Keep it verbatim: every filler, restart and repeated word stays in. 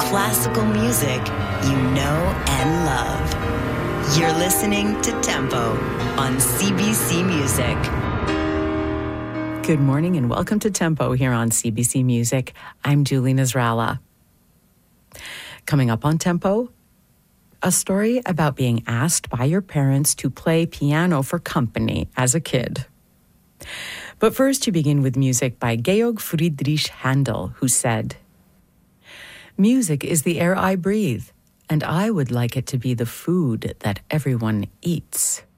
classical music you know and love. You're listening to Tempo on C B C Music. Good morning and welcome to Tempo here on C B C Music. I'm Julie Nasrallah. Coming up on Tempo, a story about being asked by your parents to play piano for company as a kid. But first, to begin with music by Georg Friedrich Handel, who said, "Music is the air I breathe, and I would like it to be the food that everyone eats."